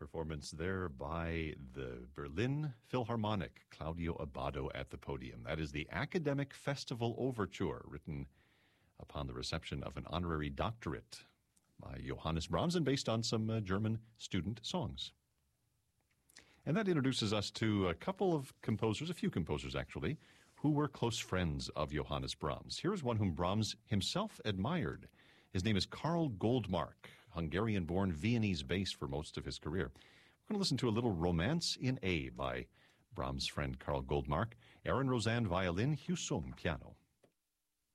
performance there by the Berlin Philharmonic, Claudio Abbado at the podium. That is the Academic Festival Overture, written upon the reception of an honorary doctorate by Johannes Brahms and based on some German student songs. And that introduces us to a couple of composers, a few composers actually, who were close friends of Johannes Brahms. Here is one whom Brahms himself admired. His name is Karl Goldmark, Hungarian-born Viennese bass for most of his career. We're going to listen to a little Romance in A by Brahms' friend Karl Goldmark, Aaron Rosan violin, Hugh Sung piano.